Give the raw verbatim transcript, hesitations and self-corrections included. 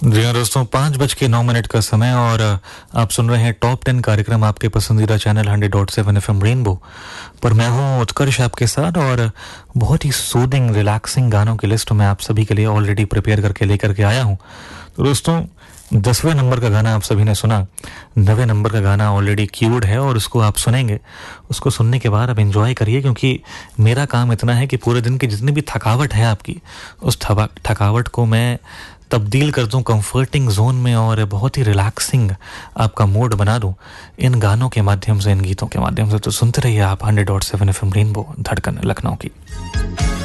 जी हाँ दोस्तों, पाँच बज के नौ मिनट का समय और आप सुन रहे हैं टॉप टेन कार्यक्रम आपके पसंदीदा channel hundred dot seven F M rainbow पर। मैं हूँ उत्कर्ष आपके साथ और बहुत ही सूदिंग रिलैक्सिंग गानों की लिस्ट मैं आप सभी के लिए ऑलरेडी प्रिपेयर करके लेकर के आया हूँ। तो दोस्तों, दसवें नंबर का गाना आप सभी ने सुना, नवे नंबर का गाना ऑलरेडी क्यूड है और उसको आप सुनेंगे। उसको सुनने के बाद आप एंजॉय करिए, क्योंकि मेरा काम इतना है कि पूरे दिन की जितनी भी थकावट है आपकी, उस थकावट को मैं तब्दील कर दूं कंफर्टिंग जोन में और बहुत ही रिलैक्सिंग आपका मूड बना दूं इन गानों के माध्यम से, इन गीतों के माध्यम से। तो सुनते रहिए आप hundred dot seven F M rainbow, धड़कन लखनऊ की।